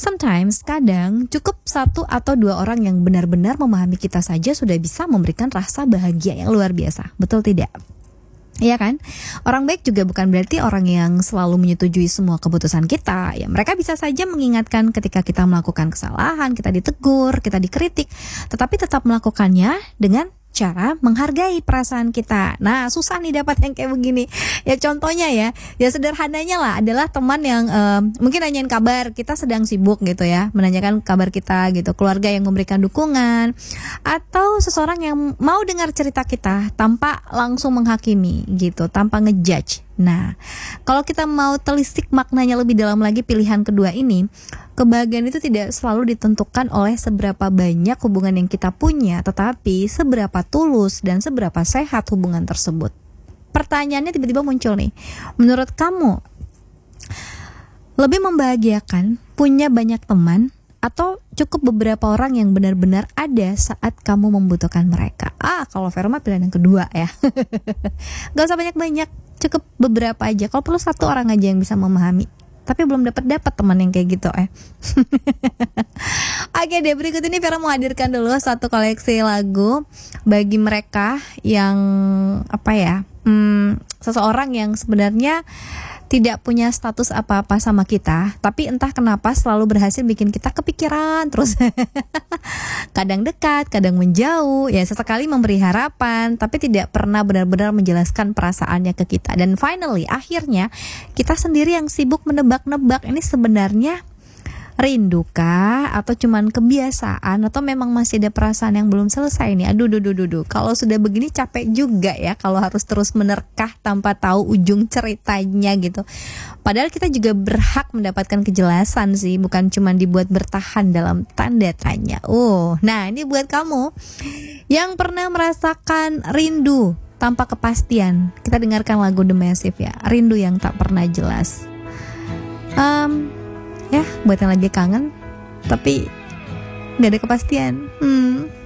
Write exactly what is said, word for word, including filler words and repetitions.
Sometimes, kadang cukup satu atau dua orang yang benar-benar memahami kita saja sudah bisa memberikan rasa bahagia yang luar biasa. Betul tidak? Iya kan? Orang baik juga bukan berarti orang yang selalu menyetujui semua keputusan kita. Ya, mereka bisa saja mengingatkan ketika kita melakukan kesalahan, kita ditegur, kita dikritik, tetapi tetap melakukannya dengan cara menghargai perasaan kita. Nah, susah nih dapat yang kayak begini. Ya contohnya ya, ya sederhananya lah adalah teman yang uh, mungkin nanyain kabar, kita sedang sibuk gitu ya, menanyakan kabar kita gitu, keluarga yang memberikan dukungan, atau seseorang yang mau dengar cerita kita tanpa langsung menghakimi gitu, tanpa ngejudge. Nah, kalau kita mau telisik maknanya lebih dalam lagi pilihan kedua ini, kebahagiaan itu tidak selalu ditentukan oleh seberapa banyak hubungan yang kita punya, tetapi seberapa tulus dan seberapa sehat hubungan tersebut. Pertanyaannya tiba-tiba muncul nih, menurut kamu lebih membahagiakan punya banyak teman atau cukup beberapa orang yang benar-benar ada saat kamu membutuhkan mereka? Ah, kalau Vera mah pilihan yang kedua ya. Gak usah banyak-banyak, cukup beberapa aja. Kalau perlu satu orang aja yang bisa memahami. Tapi belum dapat dapat teman yang kayak gitu eh. Oke deh, berikut ini Vera mau hadirkan dulu satu koleksi lagu bagi mereka yang apa ya, hmm, seseorang yang sebenarnya tidak punya status apa-apa sama kita, tapi entah kenapa selalu berhasil bikin kita kepikiran terus. Kadang dekat, kadang menjauh, ya sesekali memberi harapan, tapi tidak pernah benar-benar menjelaskan perasaannya ke kita. Dan finally, akhirnya kita sendiri yang sibuk menebak-nebak ini sebenarnya rindukah atau cuman kebiasaan atau memang masih ada perasaan yang belum selesai nih. Aduh duh duh duh, duh. Kalau sudah begini capek juga ya kalau harus terus menerkah tanpa tahu ujung ceritanya gitu. Padahal kita juga berhak mendapatkan kejelasan sih, bukan cuman dibuat bertahan dalam tanda tanya. Oh, nah ini buat kamu yang pernah merasakan rindu tanpa kepastian. Kita dengarkan lagu The Massive ya, Rindu yang Tak Pernah Jelas. Um, Ya, buat yang lagi kangen tapi gak ada kepastian. Hmm